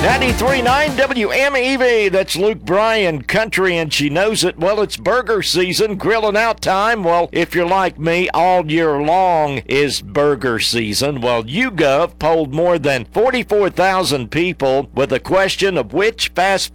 93.9 WMEV, that's Luke Bryan, country, and she knows it. Well, it's burger season, grilling out time. Well, if you're like me, all year long is burger season. Well, YouGov polled more than 44,000 people with a question of which fast